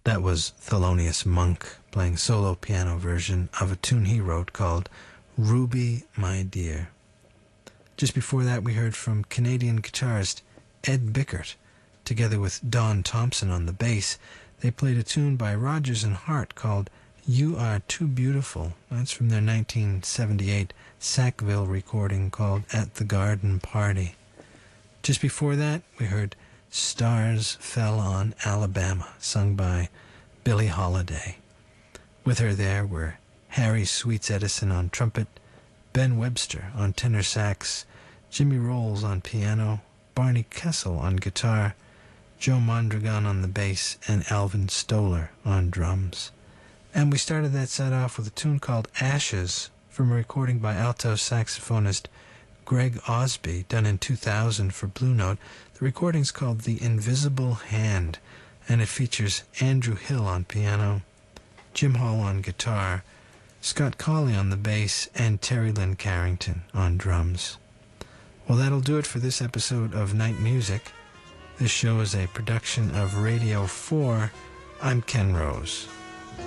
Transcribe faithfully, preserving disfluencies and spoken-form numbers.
That was Thelonious Monk playing solo piano version of a tune he wrote called Ruby, My Dear. Just before that, we heard from Canadian guitarist Ed Bickert. Together with Don Thompson on the bass, they played a tune by Rodgers and Hart called You Are Too Beautiful. That's from their nineteen seventy-eight Sackville recording called At the Garden Party. Just before that, we heard Stars Fell on Alabama, sung by Billie Holiday. With her there were Harry Sweets Edison on trumpet, Ben Webster on tenor sax, Jimmy Rolls on piano, Barney Kessel on guitar, Joe Mondragon on the bass, and Alvin Stoller on drums. And we started that set off with a tune called Ashes from a recording by alto saxophonist Greg Osby, done in two thousand for Blue Note. The recording's called The Invisible Hand, and it features Andrew Hill on piano, Jim Hall on guitar, Scott Colley on the bass, and Terry Lynn Carrington on drums. Well, that'll do it for this episode of Night Music. This show is a production of Radio four. I'm Ken Rose.